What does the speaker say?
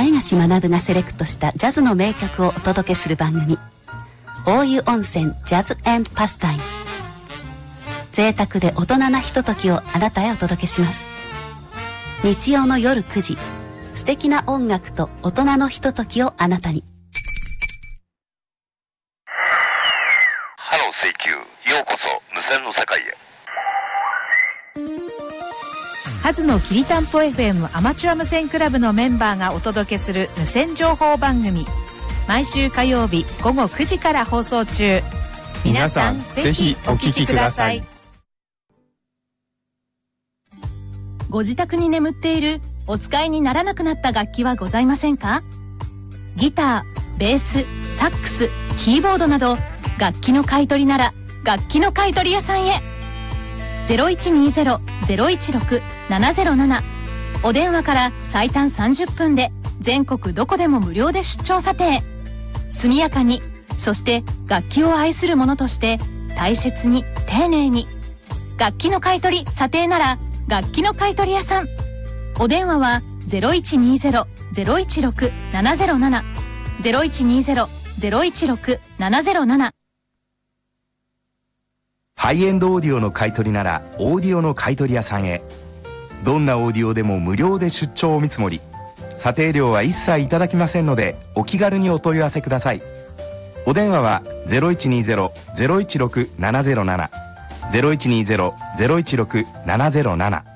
前橋学がセレクトしたジャズの名曲をお届けする番組、大湯温泉ジャズ&パスタイム。贅沢で大人なひとときをあなたへお届けします。日曜の夜9時、素敵な音楽と大人のひとときをあなたに。 ハロー請求、ようこそ無線の世界へ。 ハズのきりたんぽ FM アマチュア無線クラブのメンバーがお届けする無線情報番組、毎週火曜日午後9時から放送中。皆さんぜひお聞きください。 ご自宅に眠っているお使いにならなくなった楽器はございませんか？ギター、ベース、サックス、キーボードなど楽器の買い取りなら楽器の買い取り屋さんへ。 0120-016-707 お電話から最短30分で全国どこでも無料で出張査定。速やかに、そして楽器を愛する者として大切に丁寧に。楽器の買い取り査定なら楽器の買い取り屋さん。お電話は 0120-016-707 0120-016-707。 ハイエンドオーディオの買い取りならオーディオの買い取り屋さんへ。どんなオーディオでも無料で出張お見積もり、査定料は一切いただきませんので、お気軽にお問い合わせください。お電話は 0120-016-707 0120-016-707